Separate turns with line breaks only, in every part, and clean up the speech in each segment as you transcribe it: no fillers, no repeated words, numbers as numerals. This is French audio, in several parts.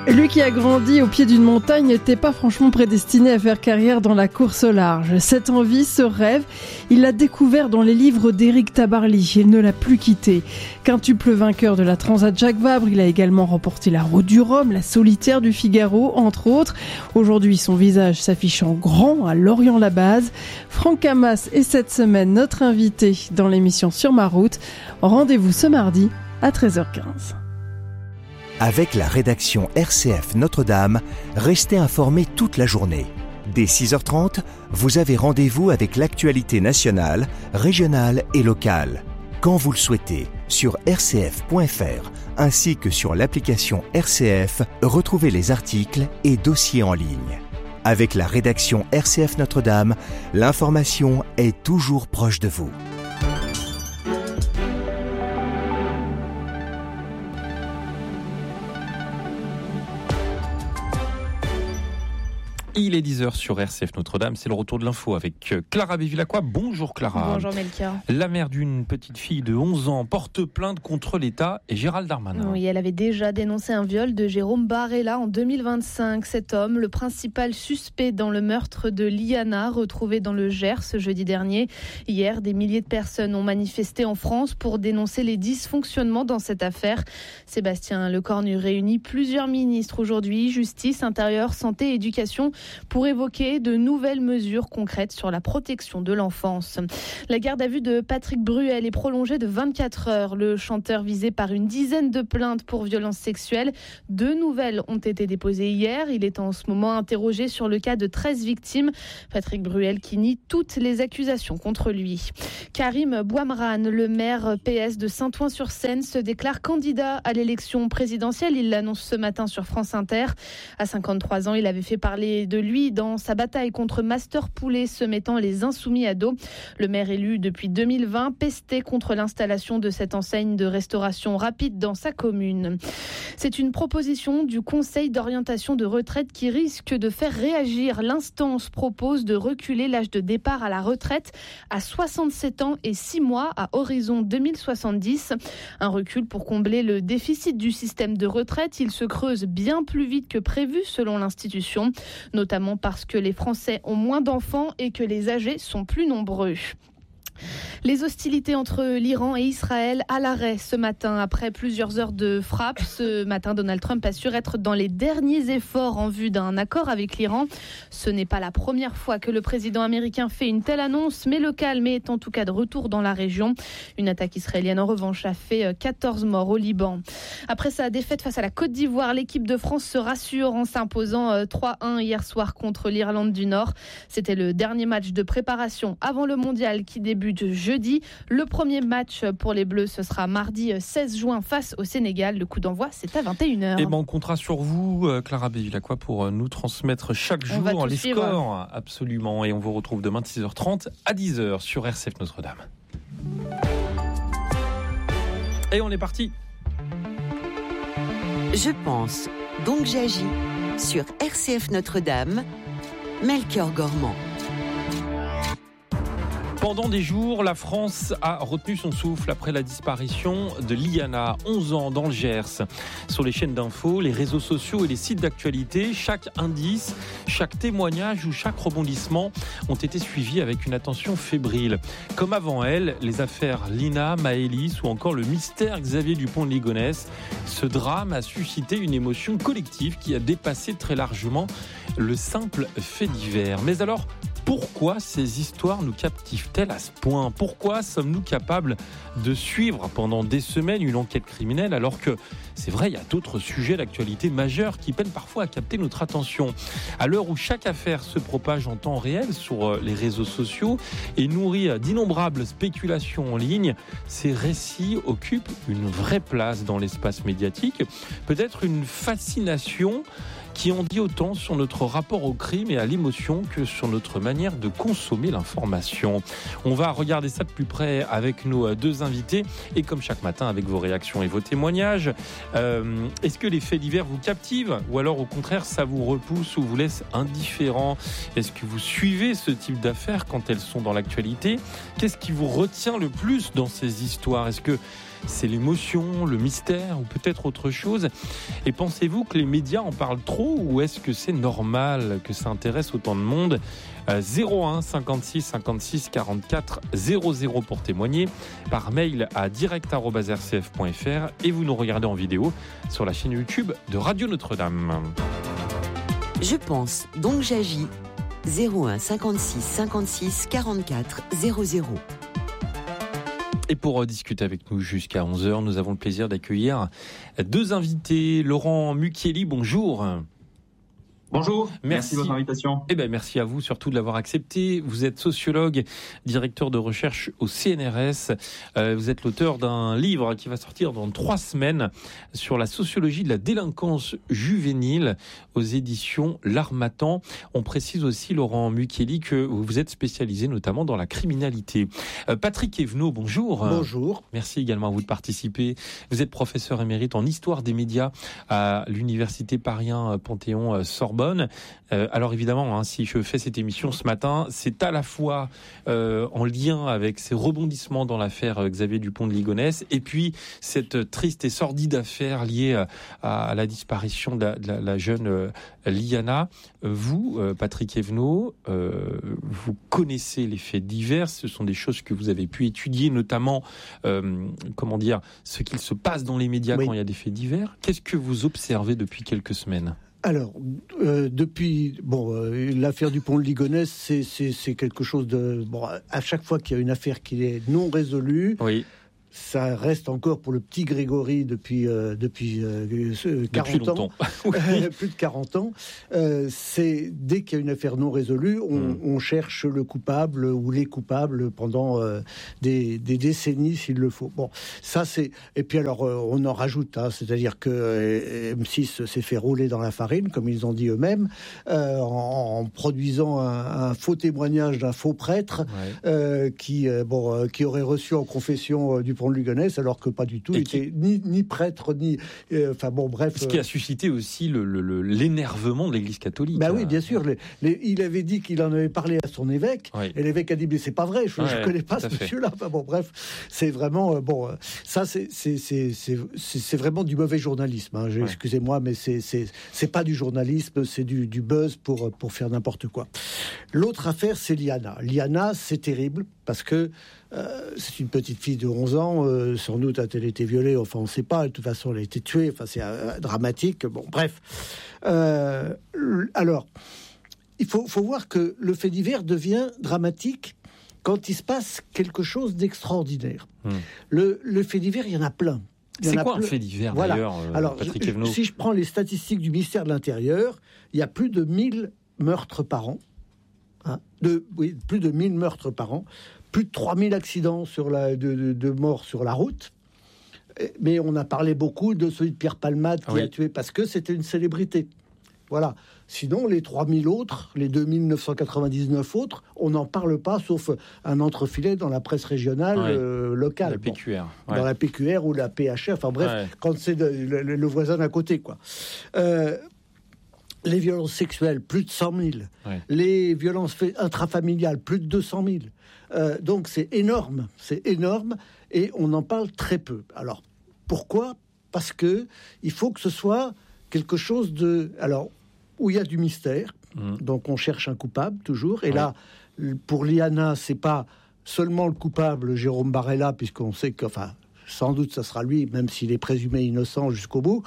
Lui qui a grandi au pied d'une montagne n'était pas franchement prédestiné à faire carrière dans la course au large. Cette envie, ce rêve, il l'a découvert dans les livres d'Éric Tabarly. Il ne l'a plus quitté. Quintuple vainqueur de la Transat Jacques Vabre, il a également remporté la Route du Rhum, la Solitaire du Figaro, entre autres. Aujourd'hui, son visage s'affiche en grand à Lorient-la-Base. Franck Hamas est cette semaine notre invité dans l'émission Sur ma route. Rendez-vous ce mardi à 13h15.
Avec la rédaction RCF Notre-Dame, restez informés toute la journée. Dès 6h30, vous avez rendez-vous avec l'actualité nationale, régionale et locale. Quand vous le souhaitez, sur rcf.fr ainsi que sur l'application RCF, retrouvez les articles et dossiers en ligne. Avec la rédaction RCF Notre-Dame, l'information est toujours proche de vous.
Il est 10h sur RCF Notre-Dame, c'est le retour de l'info avec Clara Bévilacqua. Bonjour Clara.
Bonjour Melchior.
La mère d'une petite fille de 11 ans porte plainte contre l'État et Gérald Darmanin.
Oui, elle avait déjà dénoncé un viol de Jérôme Barella en 2025. Cet homme, le principal suspect dans le meurtre de Liana, retrouvé dans le Gers jeudi dernier. Hier, des milliers de personnes ont manifesté en France pour dénoncer les dysfonctionnements dans cette affaire. Sébastien Lecornu réunit plusieurs ministres aujourd'hui, justice, intérieur, santé, éducation, pour évoquer de nouvelles mesures concrètes sur la protection de l'enfance. La garde à vue de Patrick Bruel est prolongée de 24 heures. Le chanteur visé par une dizaine de plaintes pour violences sexuelles. 2 nouvelles ont été déposées hier. Il est en ce moment interrogé sur le cas de 13 victimes. Patrick Bruel qui nie toutes les accusations contre lui. Karim Bouamran, le maire PS de Saint-Ouen-sur-Seine, se déclare candidat à l'élection présidentielle. Il l'annonce ce matin sur France Inter. À 53 ans, il avait fait parler de lui dans sa bataille contre Master Poulet, se mettant les insoumis à dos. Le maire élu depuis 2020 pestait contre l'installation de cette enseigne de restauration rapide dans sa commune. C'est une proposition du Conseil d'orientation de retraite qui risque de faire réagir. L'instance propose de reculer l'âge de départ à la retraite à 67 ans et 6 mois à horizon 2070. Un recul pour combler le déficit du système de retraite. Il se creuse bien plus vite que prévu selon l'institution, notamment parce que les Français ont moins d'enfants et que les âgés sont plus nombreux. Les hostilités entre l'Iran et Israël à l'arrêt ce matin après plusieurs heures de frappe. Ce matin, Donald Trump assure être dans les derniers efforts en vue d'un accord avec l'Iran. Ce n'est pas la première fois que le président américain fait une telle annonce, mais le calme est en tout cas de retour dans la région. Une attaque israélienne en revanche a fait 14 morts au Liban. Après sa défaite face à la Côte d'Ivoire, l'équipe de France se rassure en s'imposant 3-1 hier soir contre l'Irlande du Nord. C'était le dernier match de préparation avant le mondial qui débute jeudi. Le premier match pour les Bleus, ce sera mardi 16 juin face au Sénégal. Le coup d'envoi, c'est à 21h.
Et on comptera sur vous, Clara Bévilacqua, pour nous transmettre chaque jour les scores. Absolument. Et on vous retrouve demain de 6h30 à 10h sur RCF Notre-Dame. Et on est parti.
Je pense, donc j'agis sur RCF Notre-Dame. Melchior Gormand.
Pendant des jours, la France a retenu son souffle après la disparition de Liana, 11 ans, dans le Gers. Sur les chaînes d'infos, les réseaux sociaux et les sites d'actualité, chaque indice, chaque témoignage ou chaque rebondissement ont été suivis avec une attention fébrile. Comme avant elle, les affaires Lina, Maëlys ou encore le mystère Xavier Dupont de Ligonnès, ce drame a suscité une émotion collective qui a dépassé très largement le simple fait divers. Mais alors, pourquoi ces histoires nous captivent-elles à ce point ? Pourquoi sommes-nous capables de suivre pendant des semaines une enquête criminelle alors que, c'est vrai, il y a d'autres sujets d'actualité majeurs qui peinent parfois à capter notre attention. À l'heure où chaque affaire se propage en temps réel sur les réseaux sociaux et nourrit d'innombrables spéculations en ligne, ces récits occupent une vraie place dans l'espace médiatique, peut-être une fascination qui en dit autant sur notre rapport au crime et à l'émotion que sur notre manière de consommer l'information. On va regarder ça de plus près avec nos 2 invités et comme chaque matin avec vos réactions et vos témoignages. Est-ce que les faits divers vous captivent ou alors au contraire ça vous repousse ou vous laisse indifférent ? Est-ce que vous suivez ce type d'affaires quand elles sont dans l'actualité ? Qu'est-ce qui vous retient le plus dans ces histoires ? Est-ce que C'est l'émotion, le mystère ou peut-être autre chose? Et pensez-vous que les médias en parlent trop ou est-ce que c'est normal que ça intéresse autant de monde? 01 56 56 44 00 pour témoigner, par mail à direct@rcf.fr et vous nous regardez en vidéo sur la chaîne YouTube de Radio Notre-Dame.
Je pense, donc j'agis. 01 56 56 44 00.
Et pour discuter avec nous jusqu'à 11h, nous avons le plaisir d'accueillir deux invités. Laurent Mucchielli, bonjour.
Bonjour, merci de votre invitation.
Merci à vous surtout de l'avoir accepté. Vous êtes sociologue, directeur de recherche au CNRS. Vous êtes l'auteur d'un livre qui va sortir dans 3 semaines sur la sociologie de la délinquance juvénile aux éditions L'Harmattan. On précise aussi, Laurent Mucchielli, que vous êtes spécialisé notamment dans la criminalité. Patrick Evenot, bonjour.
Bonjour.
Merci également à vous de participer. Vous êtes professeur émérite en histoire des médias à l'université Paris Panthéon-Sorbonne. Alors évidemment, si je fais cette émission ce matin, c'est à la fois en lien avec ces rebondissements dans l'affaire Xavier Dupont de Ligonnès et puis cette triste et sordide affaire liée à la disparition de la jeune Liana. Vous, Patrick Evenot, vous connaissez les faits divers. Ce sont des choses que vous avez pu étudier, notamment ce qu'il se passe dans les médias quand il y a des faits divers. Qu'est-ce que vous observez depuis quelques semaines ?
Alors, depuis l'affaire Dupont de Ligonnès, c'est quelque chose de à chaque fois qu'il y a une affaire qui est non résolue. Oui. Ça reste encore pour le petit Grégory depuis 40 ans, plus de 40 ans. C'est dès qu'il y a une affaire non résolue, on cherche le coupable ou les coupables pendant des décennies s'il le faut. Bon, ça c'est. Et puis alors on en rajoute, c'est-à-dire que M6 s'est fait rouler dans la farine, comme ils ont dit eux-mêmes, en produisant un faux témoignage d'un faux prêtre qui aurait reçu en confession Dupont de Ligonnès, alors que pas du tout. Il était ni prêtre, ni...
Ce qui a suscité aussi l'énervement de l'Église catholique.
Oui, bien sûr. Il avait dit qu'il en avait parlé à son évêque, et l'évêque a dit, mais c'est pas vrai, je ne connais pas ce monsieur-là. C'est vraiment... ça, c'est vraiment du mauvais journalisme. Excusez-moi, mais c'est pas du journalisme, c'est du buzz pour faire n'importe quoi. L'autre affaire, c'est Liana. Liana, c'est terrible, parce que c'est une petite fille de 11 ans, sans doute a-t-elle été violée, enfin on ne sait pas, de toute façon elle a été tuée, enfin c'est dramatique, alors, il faut voir que le fait divers devient dramatique quand il se passe quelque chose d'extraordinaire. Le fait divers, il y en a plein.
C'est quoi un fait divers d'ailleurs, Patrick Evenot ?
Si je prends les statistiques du ministère de l'Intérieur, il y a plus de 1000 meurtres par an. Plus de 1000 meurtres par an, plus de 3000 accidents de morts sur la route. Mais on a parlé beaucoup de celui de Pierre Palmade qui a tué parce que c'était une célébrité. Voilà. Sinon, les 3000 autres, les 2999 autres, on n'en parle pas, sauf un entrefilet dans la presse régionale locale.
La PQR.
Dans la PQR ou la PHR, enfin bref, quand c'est le voisin d'à côté, quoi. Les violences sexuelles, plus de 100 000. Les violences intrafamiliales, plus de 200 000. Donc c'est énorme, et on en parle très peu. Alors, pourquoi ? Parce que il faut que ce soit quelque chose où il y a du mystère. Donc on cherche un coupable, toujours. Et là, pour Liana, c'est pas seulement le coupable, Jérôme Barella, puisqu'on sait que... sans doute, ça sera lui, même s'il est présumé innocent jusqu'au bout.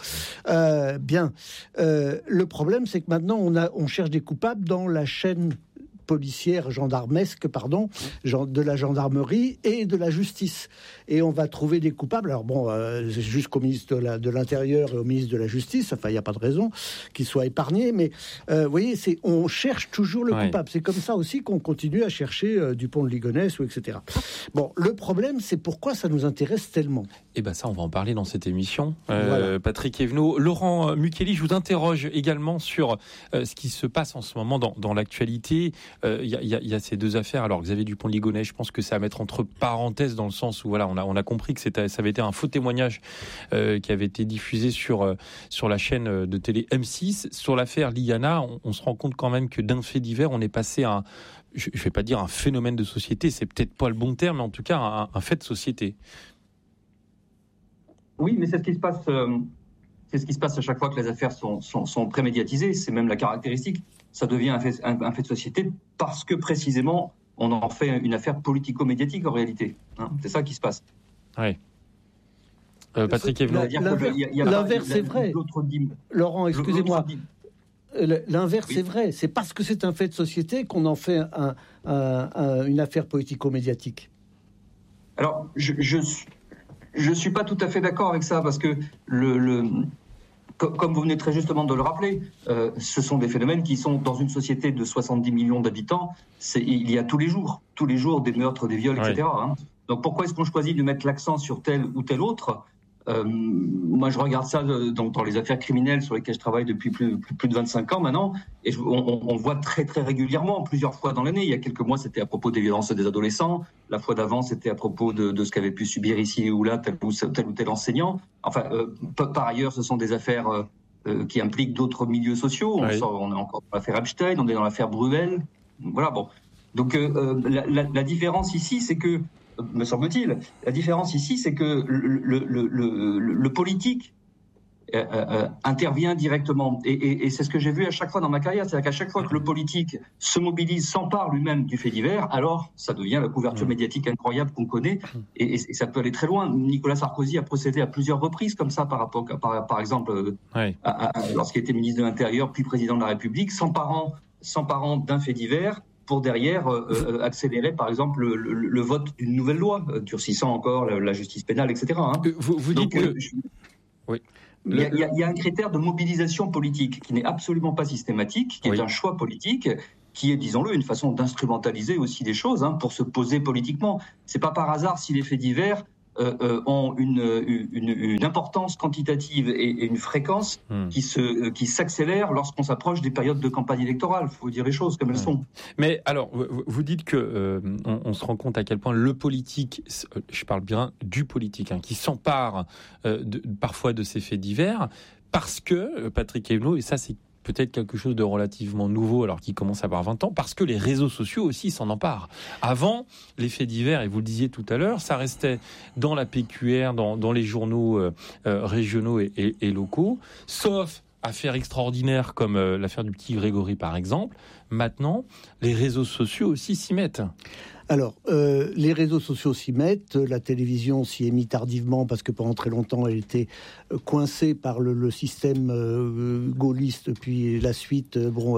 Le problème, c'est que maintenant, on cherche des coupables dans la chaîne policière, gendarmesque, de la gendarmerie et de la justice. Et on va trouver des coupables. Alors jusqu'au ministre de l'Intérieur et au ministre de la Justice, il n'y a pas de raison qu'ils soient épargnés, mais vous voyez, on cherche toujours le coupable. C'est comme ça aussi qu'on continue à chercher Dupont de Ligonnès, etc. Bon, le problème, c'est pourquoi ça nous intéresse tellement.
Ça, on va en parler dans cette émission. Patrick Evenot. Laurent Mucchielli, je vous interroge également sur ce qui se passe en ce moment dans l'actualité. Il y a ces deux affaires. Alors, Xavier Dupont de Ligonnès, je pense que c'est à mettre entre parenthèses dans le sens où on a compris que ça avait été un faux témoignage qui avait été diffusé sur la chaîne de télé M6. Sur l'affaire Liana, on se rend compte quand même que d'un fait divers, on est passé à je ne vais pas dire un phénomène de société, c'est peut-être pas le bon terme, mais en tout cas un fait de société.
Oui, mais c'est ce qui se passe. C'est ce qui se passe à chaque fois que les affaires sont prémédiatisées. C'est même la caractéristique. Ça devient un fait de société parce que précisément on en fait une affaire politico-médiatique en réalité. C'est ça qui se passe.
Oui. Patrick Evenot.
L'inverse est vrai. Laurent, excusez-moi. L'inverse est vrai. C'est parce que c'est un fait de société qu'on en fait une affaire politico-médiatique.
Alors, je suis pas tout à fait d'accord avec ça parce que comme vous venez très justement de le rappeler, ce sont des phénomènes qui sont dans une société de 70 millions d'habitants. Il y a tous les jours des meurtres, des viols, etc. Donc pourquoi est-ce qu'on choisit de mettre l'accent sur tel ou tel autre ? Moi, je regarde ça dans les affaires criminelles sur lesquelles je travaille depuis plus de 25 ans maintenant, et on voit très très régulièrement, plusieurs fois dans l'année. Il y a quelques mois, c'était à propos des violences des adolescents. La fois d'avant, c'était à propos de ce qu'avait pu subir ici ou là tel ou tel enseignant. Enfin, par ailleurs, ce sont des affaires qui impliquent d'autres milieux sociaux. On est encore dans l'affaire Epstein, on est dans l'affaire Bruel. Voilà, bon. Donc la différence ici, c'est que me semble-t-il, la différence ici, c'est que le politique intervient directement. Et c'est ce que j'ai vu à chaque fois dans ma carrière. C'est-à-dire qu'à chaque fois que le politique se mobilise, s'empare lui-même du fait divers, alors ça devient la couverture médiatique incroyable qu'on connaît. Et ça peut aller très loin. Nicolas Sarkozy a procédé à plusieurs reprises comme ça, par exemple, lorsqu'il était ministre de l'Intérieur, puis président de la République, s'emparant d'un fait divers, pour derrière accélérer, par exemple, le vote d'une nouvelle loi, durcissant encore la justice pénale, etc.
Vous dites que...
Oui. Il y a un critère de mobilisation politique qui n'est absolument pas systématique, qui est un choix politique, qui est, disons-le, une façon d'instrumentaliser aussi des choses pour se poser politiquement. C'est pas par hasard si les faits divers ont une importance quantitative et une fréquence qui s'accélère lorsqu'on s'approche des périodes de campagne électorale. Il faut dire les choses comme elles sont.
Mais alors, vous dites que on se rend compte à quel point le politique, je parle bien du politique, qui s'empare parfois de ces faits divers, parce que, Patrick Evenot, et ça c'est peut-être quelque chose de relativement nouveau alors qu'il commence à avoir 20 ans, parce que les réseaux sociaux aussi s'en emparent. Avant, les faits divers, et vous le disiez tout à l'heure, ça restait dans la PQR, dans les journaux régionaux et locaux, sauf affaires extraordinaires comme l'affaire du petit Grégory par exemple. Maintenant, les réseaux sociaux aussi s'y mettent.
Alors, les réseaux sociaux s'y mettent, la télévision s'y est mise tardivement parce que pendant très longtemps elle était coincée par le système gaulliste, puis la suite,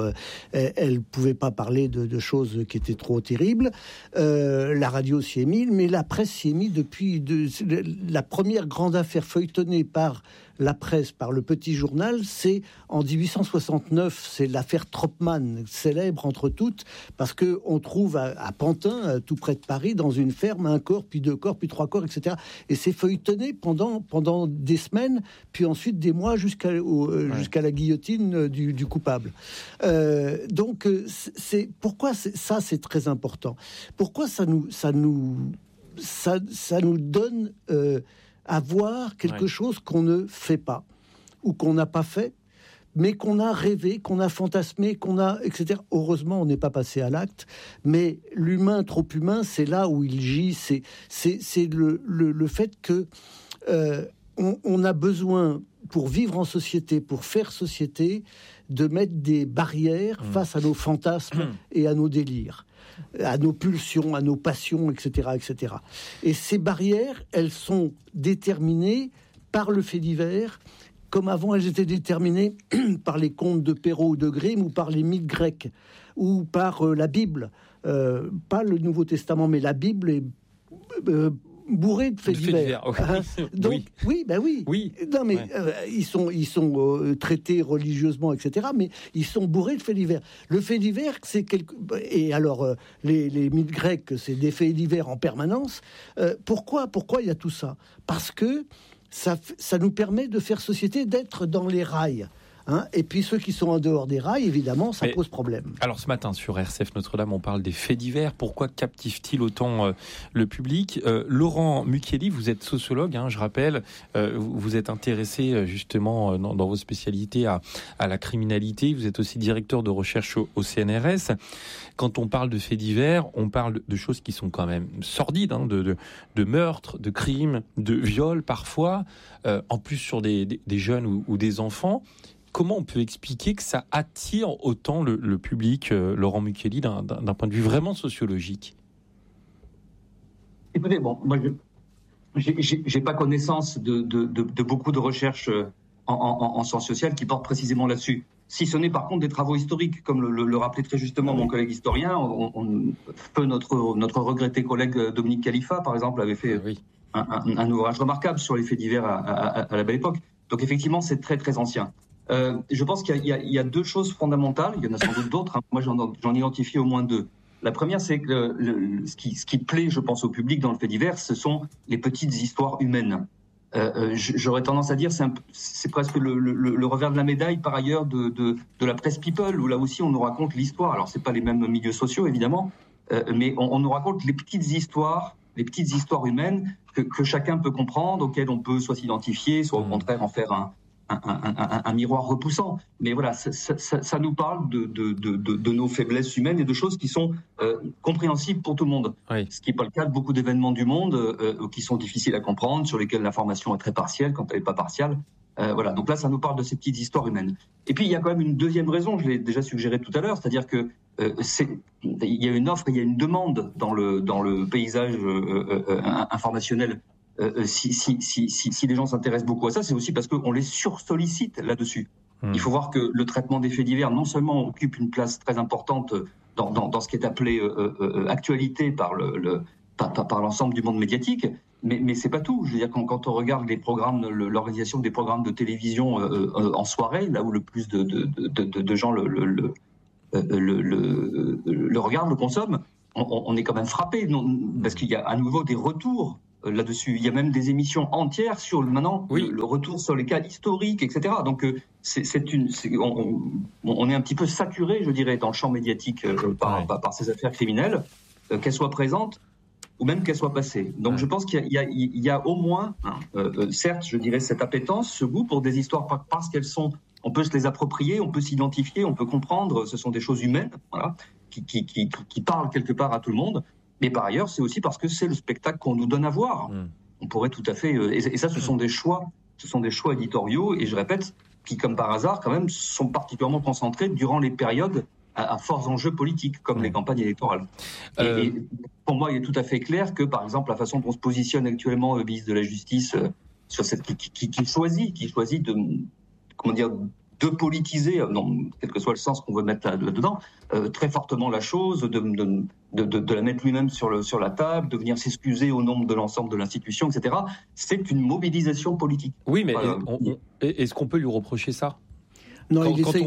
elle pouvait pas parler de choses qui étaient trop terribles. La radio s'y est mise, mais la presse s'y est mise depuis la première grande affaire feuilletonnée par la presse, par le petit journal, c'est en 1869, c'est l'affaire Tropman, célèbre entre toutes, parce que on trouve à Pantin, tout près de Paris, dans une ferme, un corps, puis 2 corps, puis 3 corps, etc. Et c'est feuilletonné pendant des semaines, puis ensuite des mois jusqu'à la guillotine du coupable. Donc, c'est pourquoi ça c'est très important. Pourquoi ça nous donne à voir quelque chose qu'on ne fait pas ou qu'on n'a pas fait, mais qu'on a rêvé, qu'on a fantasmé, etc. Heureusement, on n'est pas passé à l'acte, mais l'humain trop humain, c'est là où il gît. C'est le fait que on a besoin, pour vivre en société, pour faire société, de mettre des barrières face à nos fantasmes et à nos délires, à nos pulsions, à nos passions, etc., etc. Et ces barrières, elles sont déterminées par le fait divers, comme avant elles étaient déterminées par les contes de Perrault ou de Grimm, ou par les mythes grecs, ou par la Bible. Pas le Nouveau Testament, mais la Bible est bourrée de faits divers. Donc, oui. Non, mais ils sont traités religieusement, etc. Mais ils sont bourrés de faits divers. Le fait divers, c'est et alors les mythes grecs, c'est des faits divers en permanence. Pourquoi il y a tout ça ? Parce que ça nous permet de faire société, d'être dans les rails. Et puis ceux qui sont en dehors des rails, évidemment, ça pose problème.
Alors ce matin sur RCF Notre-Dame, on parle des faits divers. Pourquoi captive-t-il autant le public ? Laurent Mucchielli, vous êtes sociologue, je rappelle. Vous êtes intéressé justement dans vos spécialités à la criminalité. Vous êtes aussi directeur de recherche au CNRS. Quand on parle de faits divers, on parle de choses qui sont quand même sordides, de meurtres, de crimes, de viols parfois, en plus sur des jeunes ou des enfants. Comment on peut expliquer que ça attire autant le public, Laurent Mucchielli, d'un point de vue vraiment sociologique ?
Écoutez, moi, j'ai pas connaissance de beaucoup de recherches en sciences sociales qui portent précisément là-dessus. Si ce n'est par contre des travaux historiques, comme le rappelait très justement mon collègue historien, notre regretté collègue Dominique Khalifa, par exemple, avait fait un ouvrage remarquable sur les faits divers à la belle époque. Donc effectivement, c'est très très ancien. Je pense qu'il y a deux choses fondamentales. Il y en a sans doute d'autres. Moi, j'en identifie au moins deux. La première, c'est que ce qui plaît, je pense, au public dans le fait divers, ce sont les petites histoires humaines. J'aurais tendance à dire c'est presque le revers de la médaille par ailleurs de la presse people, où là aussi on nous raconte l'histoire. Alors c'est pas les mêmes milieux sociaux évidemment, mais on nous raconte les petites histoires humaines que chacun peut comprendre, auxquelles on peut soit s'identifier, soit au contraire en faire un miroir repoussant. Mais voilà, ça nous parle de nos faiblesses humaines et de choses qui sont compréhensibles pour tout le monde. Oui. Ce qui n'est pas le cas de beaucoup d'événements du monde qui sont difficiles à comprendre, sur lesquels l'information est très partielle quand elle n'est pas partielle. Voilà, donc là, ça nous parle de ces petites histoires humaines. Et puis, il y a quand même une deuxième raison, je l'ai déjà suggéré tout à l'heure, c'est-à-dire que il y a une offre, il y a une demande dans le paysage informationnel. Si les gens s'intéressent beaucoup à ça, c'est aussi parce qu'on les sursollicite là-dessus. Il faut voir que le traitement des faits divers, non seulement occupe une place très importante dans ce qui est appelé actualité par l'ensemble du monde médiatique, mais c'est pas tout. Je veux dire, quand on regarde les programmes, l'organisation des programmes de télévision en soirée, là où le plus de gens le regardent, le consomment, on est quand même frappé, parce qu'il y a à nouveau des retours là-dessus. Il y a même des émissions entières sur le retour sur les cas historiques, etc. Donc on est un petit peu saturé, je dirais, dans le champ médiatique par ces affaires criminelles, qu'elles soient présentes ou même qu'elles soient passées. Donc je pense qu'il y a au moins, certes, je dirais, cette appétence, ce goût pour des histoires parce qu'elles sont, on peut se les approprier, on peut s'identifier, on peut comprendre, ce sont des choses humaines, voilà, qui parlent quelque part à tout le monde. Mais par ailleurs, c'est aussi parce que c'est le spectacle qu'on nous donne à voir. On pourrait tout à fait... Et ça, ce sont des choix éditoriaux, et je répète, qui, comme par hasard, quand même, sont particulièrement concentrés durant les périodes à forts enjeux politiques, comme les campagnes électorales. Et pour moi, il est tout à fait clair que, par exemple, la façon dont se positionne actuellement le ministre de la Justice sur cette... qui choisit de politiser, quel que soit le sens qu'on veut mettre là-dedans, très fortement la chose, de la mettre lui-même sur la table, de venir s'excuser au nom de l'ensemble de l'institution, etc. C'est une mobilisation politique.
Oui, mais est-ce qu'on peut lui reprocher ça ?
Non,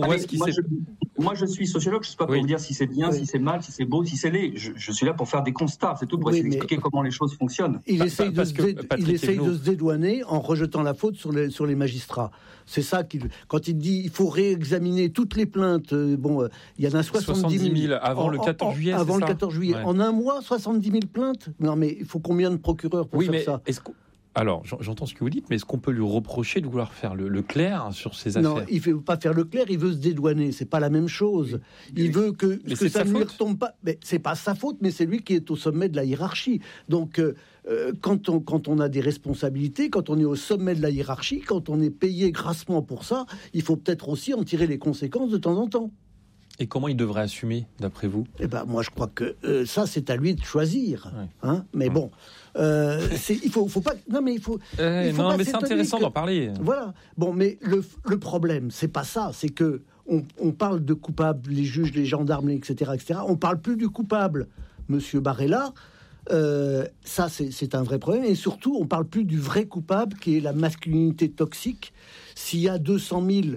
moi, je suis sociologue, je ne suis pas pour vous dire si c'est bien, si c'est mal, si c'est beau, si c'est laid. Je suis là pour faire des constats, c'est tout, pour essayer d'expliquer comment les choses fonctionnent.
Il essaye de se dédouaner en rejetant la faute sur les magistrats. C'est ça quand il dit il faut réexaminer toutes les plaintes. Il y en a 70 000
avant le 14 juillet.
Avant le 14 juillet. En un mois, 70 000 plaintes. Non, mais il faut combien de procureurs pour faire ça ?
Alors, j'entends ce que vous dites, mais est-ce qu'on peut lui reprocher de vouloir faire le clair sur ces affaires ?
Non, il ne veut pas faire le clair, il veut se dédouaner. C'est pas la même chose. Il veut que ça ne lui retombe pas. Mais c'est pas sa faute, mais c'est lui qui est au sommet de la hiérarchie. Donc, quand on a des responsabilités, quand on est au sommet de la hiérarchie, quand on est payé grassement pour ça, il faut peut-être aussi en tirer les conséquences de temps en temps.
Et comment il devrait assumer, d'après vous ?
Moi, je crois que ça, c'est à lui de choisir. Mais bon, il faut pas. Non, mais il faut.
Mais c'est intéressant d'en parler.
Voilà. Bon, mais le problème, c'est pas ça. C'est que on parle de coupables, les juges, les gendarmes, etc., etc. On parle plus du coupable, Monsieur Barella. Ça, c'est un vrai problème. Et surtout, on parle plus du vrai coupable, qui est la masculinité toxique. S'il y a 200 000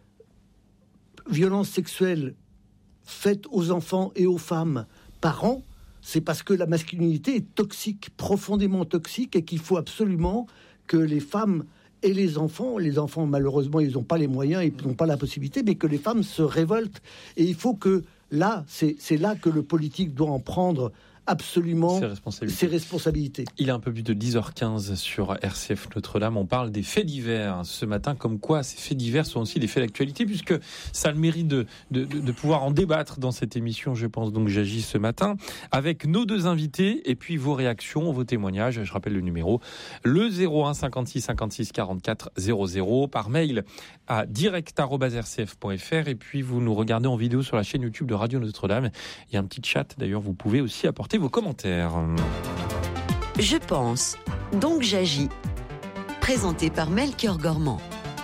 violences sexuelles faites aux enfants et aux femmes par an, c'est parce que la masculinité est toxique, profondément toxique, et qu'il faut absolument que les femmes et les enfants malheureusement, ils n'ont pas les moyens, ils n'ont pas la possibilité, mais que les femmes se révoltent. Et il faut que là, c'est là que le politique doit en prendre absolument ses responsabilités.
Il est un peu plus de 10h15 sur RCF Notre-Dame. On parle des faits divers ce matin, comme quoi ces faits divers sont aussi des faits d'actualité, puisque ça a le mérite de pouvoir en débattre dans cette émission, je pense. Donc j'agis ce matin avec nos deux invités et puis vos réactions, vos témoignages. Je rappelle le numéro, le 01 56 56 44 00, par mail à direct@rcf.fr, et puis vous nous regardez en vidéo sur la chaîne YouTube de Radio Notre-Dame. Il y a un petit chat, d'ailleurs, vous pouvez aussi apporter vos commentaires.
Je pense, donc j'agis. Présenté par Melchior Gormand.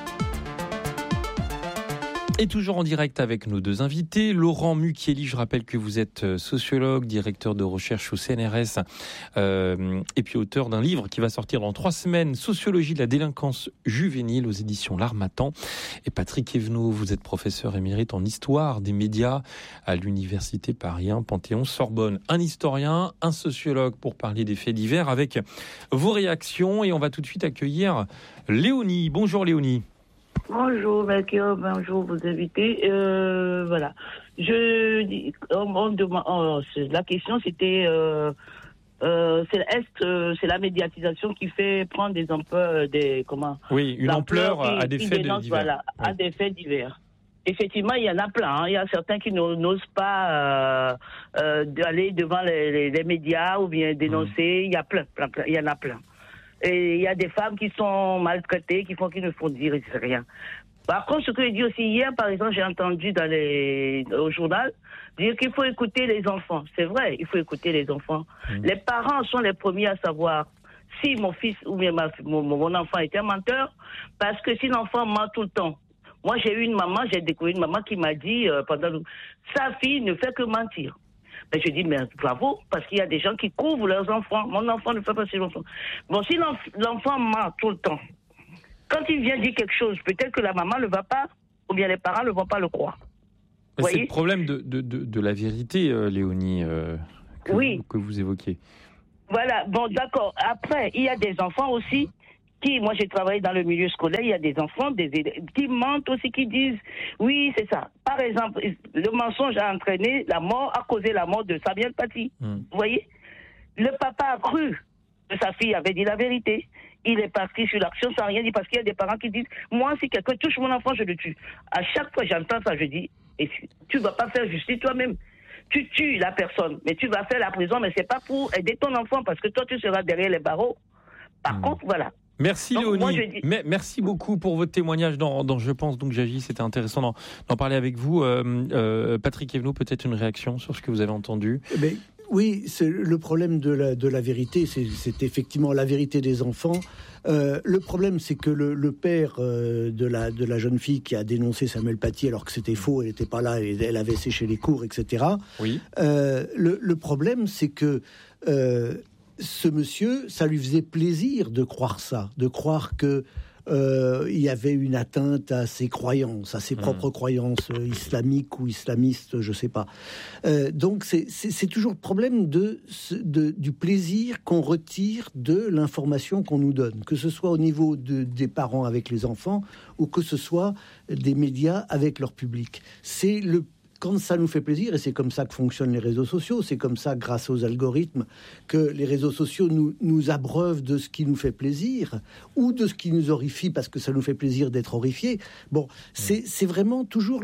Et toujours en direct avec nos deux invités, Laurent Mucchielli, je rappelle que vous êtes sociologue, directeur de recherche au CNRS, et puis auteur d'un livre qui va sortir dans 3 semaines, Sociologie de la délinquance juvénile aux éditions L'Harmattan. Et Patrick Evenot, vous êtes professeur émérite en histoire des médias à l'université Paris 1 Panthéon-Sorbonne. Un historien, un sociologue pour parler des faits divers avec vos réactions. Et on va tout de suite accueillir Léonie. Bonjour Léonie.
Bonjour Melchior, bonjour vos invités. Voilà. La question c'était c'est la médiatisation qui fait prendre des ampleurs,
une ampleur à des faits divers.
Voilà, à des faits divers. Effectivement, il y en a plein. Il y a certains qui n'osent pas aller devant les médias ou bien dénoncer. Il y a plein. Il y en a plein. Et il y a des femmes qui sont maltraitées, qui ne font dire rien. Par contre, ce que j'ai dit aussi hier, par exemple, j'ai entendu au journal dire qu'il faut écouter les enfants. C'est vrai, il faut écouter les enfants. Les parents sont les premiers à savoir si mon fils ou bien mon enfant est un menteur, parce que si l'enfant ment tout le temps. Moi, j'ai découvert une maman qui m'a dit sa fille ne fait que mentir. Ben, je dis, mais bravo, parce qu'il y a des gens qui couvrent leurs enfants. Mon enfant ne fait pas ses enfants. Bon, si l'enfant ment tout le temps, quand il vient dire quelque chose, peut-être que la maman ne va pas, ou bien les parents ne vont pas le croire.
C'est le problème de la vérité, Léonie, que vous évoquez.
Voilà, bon, d'accord. Après, il y a des enfants aussi moi j'ai travaillé dans le milieu scolaire, il y a des enfants qui mentent aussi, qui disent oui, c'est ça. Par exemple, le mensonge a causé la mort de Samuel Paty. Vous voyez, le papa a cru que sa fille avait dit la vérité. Il est parti sur l'action sans rien dire, parce qu'il y a des parents qui disent moi, si quelqu'un touche mon enfant, je le tue. À chaque fois j'entends ça, je dis tu vas pas faire justice toi-même. Tu tues la personne, mais tu vas faire la prison, mais c'est pas pour aider ton enfant, parce que toi tu seras derrière les barreaux. Par contre, voilà.
Merci Léonie, merci beaucoup pour votre témoignage dans Je pense donc j'agis. C'était intéressant d'en parler avec vous. Patrick Evenot, peut-être une réaction sur ce que vous avez entendu.
Oui, c'est le problème de la vérité, c'est effectivement la vérité des enfants. Le problème, c'est que le père de la jeune fille qui a dénoncé Samuel Paty, alors que c'était faux, elle n'était pas là, elle avait séché les cours, etc.
Oui.
Le problème, c'est que ce monsieur, ça lui faisait plaisir de croire ça, de croire que il y avait une atteinte à ses croyances, à ses propres croyances islamiques ou islamistes, je sais pas. Donc c'est toujours le problème du plaisir qu'on retire de l'information qu'on nous donne, que ce soit au niveau des parents avec les enfants ou que ce soit des médias avec leur public. Quand ça nous fait plaisir, et c'est comme ça que fonctionnent les réseaux sociaux, c'est comme ça, grâce aux algorithmes, que les réseaux sociaux nous abreuvent de ce qui nous fait plaisir, ou de ce qui nous horrifie, parce que ça nous fait plaisir d'être horrifiés. Bon, c'est vraiment toujours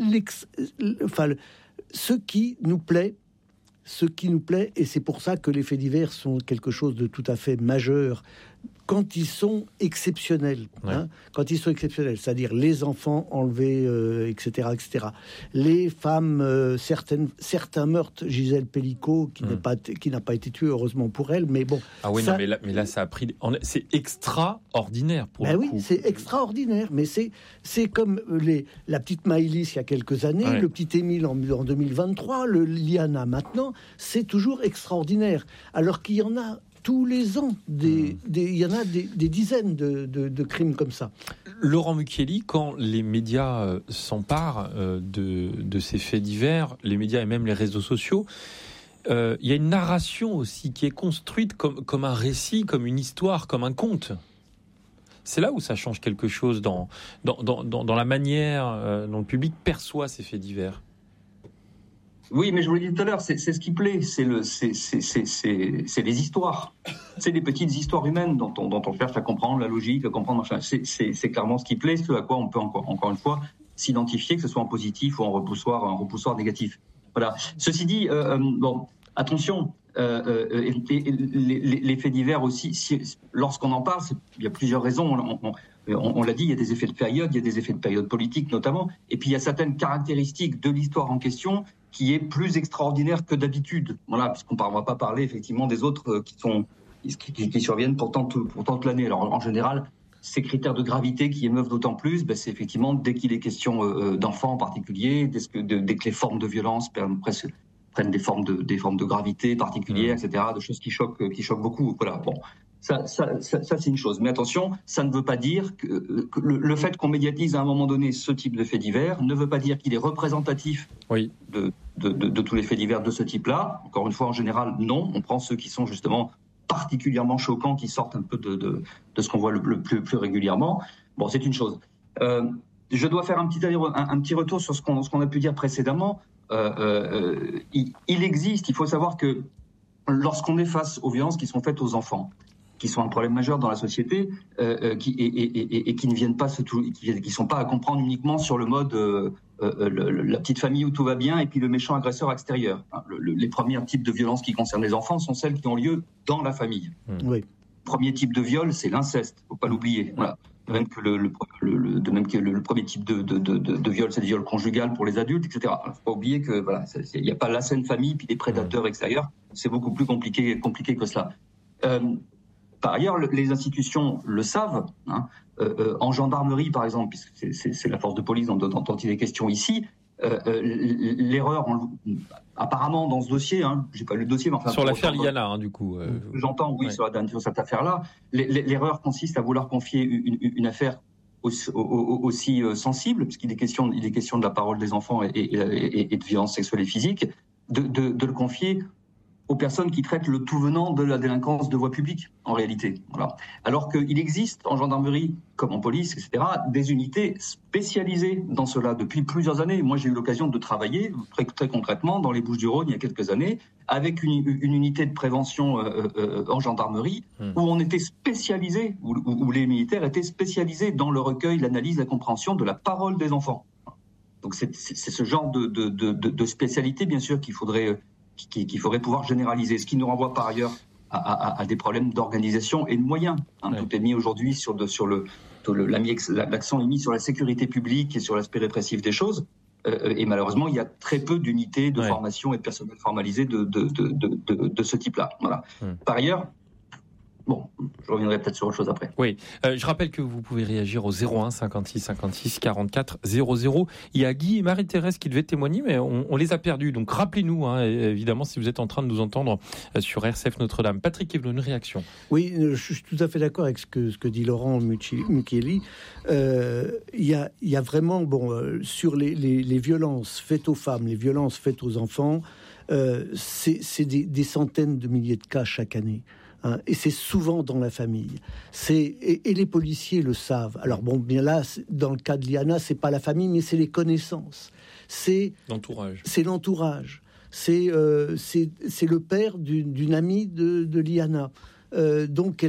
ce qui nous plaît, et c'est pour ça que les faits divers sont quelque chose de tout à fait majeur, quand ils sont exceptionnels, quand ils sont exceptionnels, c'est-à-dire les enfants enlevés, etc., etc. Les femmes, certains meurtres, Gisèle Pellicot, qui n'a pas été tuée, heureusement pour elle, mais bon.
Ah oui, mais là, ça a pris. C'est extraordinaire pour le coup.
Oui, c'est extraordinaire, mais c'est comme la petite Maëlys il y a quelques années, le petit Émile en 2023, le Liana maintenant, c'est toujours extraordinaire, alors qu'il y en a tous les ans, il y en a des dizaines de crimes comme ça.
Laurent Mucchielli, quand les médias s'emparent de ces faits divers, les médias et même les réseaux sociaux, il y a une narration aussi qui est construite comme un récit, comme une histoire, comme un conte. C'est là où ça change quelque chose dans la manière dont le public perçoit ces faits divers.
Oui, mais je vous l'ai dit tout à l'heure, c'est ce qui plaît, c'est les histoires. C'est les petites histoires humaines dont on cherche à comprendre la logique, à comprendre machin. C'est clairement ce qui plaît, ce à quoi on peut encore une fois s'identifier, que ce soit en positif ou en repoussoir négatif. Voilà. Ceci dit, attention, les faits divers aussi, lorsqu'on en parle, il y a plusieurs raisons. On l'a dit, il y a des effets de période, il y a des effets de période politique notamment, et puis il y a certaines caractéristiques de l'histoire en question qui est plus extraordinaire que d'habitude. Voilà, puisqu'on ne va pas parler effectivement des autres qui surviennent pourtant toute l'année. Alors en général, ces critères de gravité qui émeuvent d'autant plus, c'est effectivement dès qu'il est question d'enfants en particulier, dès que les formes de violence prennent des formes de gravité particulières, etc., de choses qui choquent beaucoup. Voilà. Bon. Ça, c'est une chose. Mais attention, ça ne veut pas dire que le fait qu'on médiatise à un moment donné ce type de faits divers ne veut pas dire qu'il est représentatif de tous les faits divers de ce type-là. Encore une fois, en général, non. On prend ceux qui sont justement particulièrement choquants, qui sortent un peu de ce qu'on voit le plus régulièrement. Bon, c'est une chose. Je dois faire un petit retour sur ce qu'on a pu dire précédemment. Il existe, il faut savoir que lorsqu'on est face aux violences qui sont faites aux enfants, qui sont un problème majeur dans la société, qui ne viennent pas qui sont pas à comprendre uniquement sur le mode la petite famille où tout va bien et puis le méchant agresseur extérieur. Les premiers types de violences qui concernent les enfants sont celles qui ont lieu dans la famille. Oui. Le premier type de viol, c'est l'inceste, faut pas l'oublier. Voilà. De même que le premier type de viol, c'est le viol conjugal pour les adultes, etc. Il ne faut pas oublier que voilà, il n'y a pas la saine famille puis des prédateurs extérieurs. C'est beaucoup plus compliqué que cela. Par ailleurs, les institutions le savent. En gendarmerie, par exemple, puisque c'est la force de police dont il est question ici, l'erreur, apparemment dans ce dossier, j'ai pas lu le dossier, mais enfin
sur l'affaire Liana, du coup.
J'entends, oui, sur cette affaire-là, l'erreur consiste à vouloir confier une affaire aussi sensible, puisqu'il est question de la parole des enfants et de violences sexuelles et physiques, de le confier aux personnes qui traitent le tout venant de la délinquance de voie publique, en réalité. Voilà. Alors qu'il existe en gendarmerie, comme en police, etc., des unités spécialisées dans cela depuis plusieurs années. Moi, j'ai eu l'occasion de travailler très, très concrètement dans les Bouches-du-Rhône il y a quelques années, avec une unité de prévention en gendarmerie, où on était spécialisé, où les militaires étaient spécialisés dans le recueil, l'analyse, la compréhension de la parole des enfants. Donc c'est ce genre de spécialité, bien sûr, qu'il faudrait pouvoir généraliser, ce qui nous renvoie par ailleurs à des problèmes d'organisation et de moyens. Tout est mis aujourd'hui l'accent est mis sur la sécurité publique et sur l'aspect répressif des choses. Et malheureusement, il y a très peu d'unités de formation et de personnel formalisé de ce type-là. Voilà. Par ailleurs, bon, je reviendrai peut-être sur autre chose après.
Oui, je rappelle que vous pouvez réagir au 01 56 56 44 00. Il y a Guy et Marie-Thérèse qui devaient témoigner, mais on les a perdus. Donc rappelez-nous, évidemment, si vous êtes en train de nous entendre sur RCF Notre-Dame. Patrick Evelyn, une réaction.
Oui, je suis tout à fait d'accord avec ce que dit Laurent Mucchielli. Il y a vraiment, sur les violences faites aux femmes, les violences faites aux enfants, c'est des centaines de milliers de cas chaque année. Et c'est souvent dans la famille. Et les policiers le savent. Alors bien là, dans le cas de Liana, c'est pas la famille, mais c'est les connaissances. C'est l'entourage. C'est l'entourage. C'est le père d'une amie de Liana. Donc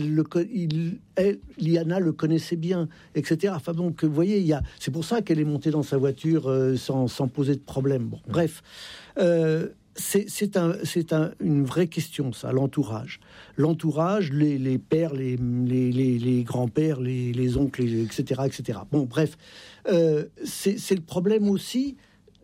Liana le connaissait bien, etc. Enfin donc, vous voyez, c'est pour ça qu'elle est montée dans sa voiture sans poser de problème. Bon, bref. C'est une vraie question, ça, l'entourage. L'entourage, les pères, les grands-pères, les oncles, etc., etc. Bon, bref, c'est le problème aussi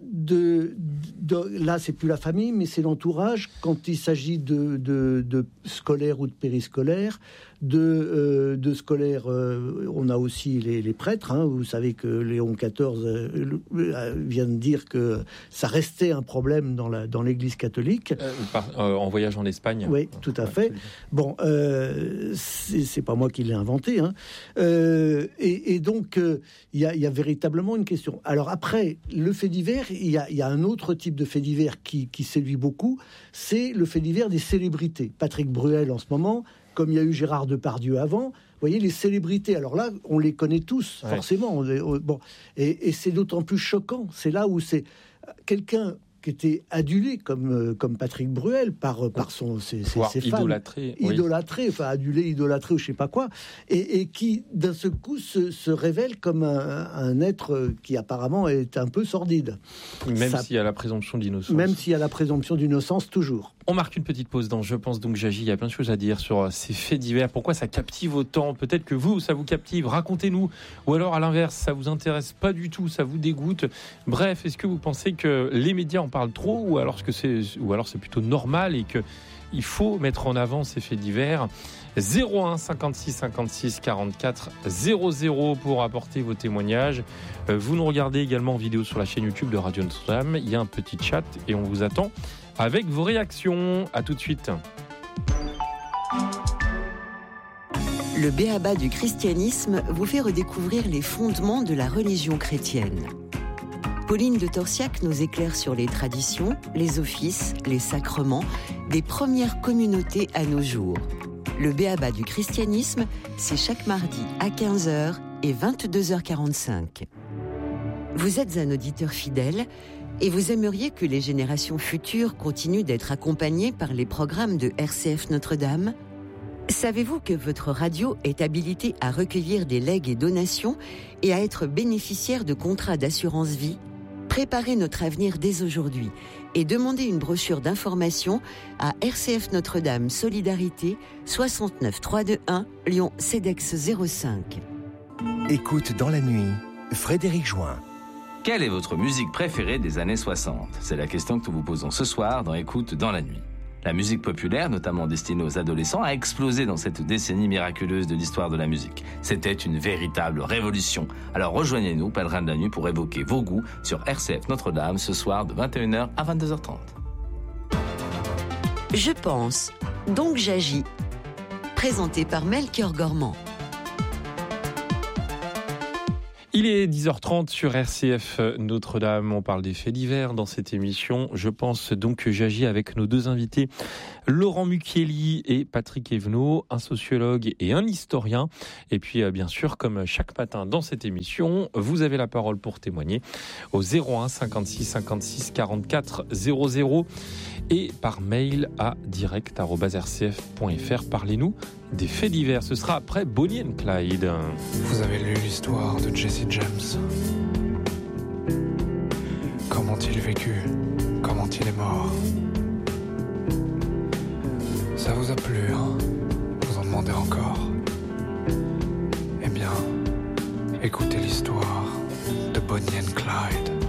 là, c'est plus la famille, mais c'est l'entourage quand il s'agit de scolaires ou de périscolaires, de scolaires. On a aussi les prêtres. Vous savez que Léon XIV vient de dire que ça restait un problème dans l'Église catholique.
En voyage en Espagne.
Oui, tout à fait. Bon, c'est pas moi qui l'ai inventé. Et donc, il y a véritablement une question. Alors après, le fait divers, il y a un autre type de fait divers qui séduit beaucoup, c'est le fait divers des célébrités. Patrick Bruel en ce moment, comme il y a eu Gérard Depardieu avant, voyez, les célébrités, alors là, on les connaît tous, forcément. Et c'est d'autant plus choquant. C'est là où c'est quelqu'un qui était adulé comme Patrick Bruel par ses fans, idolâtré, enfin idolâtré ou je sais pas quoi, et qui d'un seul coup se révèle comme un être qui apparemment est un peu sordide.
Même s'il y a la présomption d'innocence.
Même s'il y a la présomption d'innocence toujours.
On marque une petite pause dans Je pense donc j'agis. Il y a plein de choses à dire sur ces faits divers. Pourquoi ça captive autant? Peut-être que vous, ça vous captive. Racontez-nous. Ou alors, à l'inverse, ça vous intéresse pas du tout, ça vous dégoûte. Bref, est-ce que vous pensez que les médias en parlent trop ou alors c'est plutôt normal et qu'il faut mettre en avant ces faits divers? 01 56 56 44 00 pour apporter vos témoignages. Vous nous regardez également en vidéo sur la chaîne YouTube de Radio Notre-Dame. Il y a un petit chat et on vous attend avec vos réactions. À tout de suite.
Le b.a.-ba du christianisme vous fait redécouvrir les fondements de la religion chrétienne. Pauline de Torsiac nous éclaire sur les traditions, les offices, les sacrements des premières communautés à nos jours. Le b.a.-ba du christianisme, c'est chaque mardi à 15h et 22h45. Vous êtes un auditeur fidèle et vous aimeriez que les générations futures continuent d'être accompagnées par les programmes de RCF Notre-Dame ? Savez-vous que votre radio est habilitée à recueillir des legs et donations et à être bénéficiaire de contrats d'assurance vie ? Préparez notre avenir dès aujourd'hui et demandez une brochure d'information à RCF Notre-Dame Solidarité 69 321 Lyon CEDEX 05.
Écoute dans la nuit, Frédéric Join.
Quelle est votre musique préférée des années 60 ? C'est la question que nous vous posons ce soir dans Écoute dans la nuit. La musique populaire, notamment destinée aux adolescents, a explosé dans cette décennie miraculeuse de l'histoire de la musique. C'était une véritable révolution. Alors rejoignez-nous, pèlerins de la nuit, pour évoquer vos goûts sur RCF Notre-Dame ce soir de 21h à 22h30.
Je pense, donc j'agis. Présenté par Melchior Gormand.
Il est 10h30 sur RCF Notre-Dame. On parle des faits divers dans cette émission. Je pense donc que j'agis avec nos deux invités, Laurent Mucchielli et Patrick Evenot, un sociologue et un historien. Et puis, bien sûr, comme chaque matin dans cette émission, vous avez la parole pour témoigner au 01 56 56 44 00 et par mail à direct@rcf.fr. Parlez-nous des faits divers. Ce sera après Bonnie and Clyde.
Vous avez lu l'histoire de Jesse James. Comment il vécu? Comment il est mort? Ça vous a plu, hein? Vous en demandez encore? Eh bien, écoutez l'histoire de Bonnie and Clyde.